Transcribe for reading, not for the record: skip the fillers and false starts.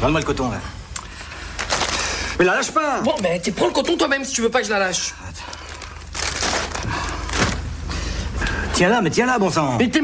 Rends-moi le coton, là. Mais la lâche pas. Bon, mais prends le coton toi-même si tu veux pas que je la lâche. Tiens là, bon sang. Mais t'es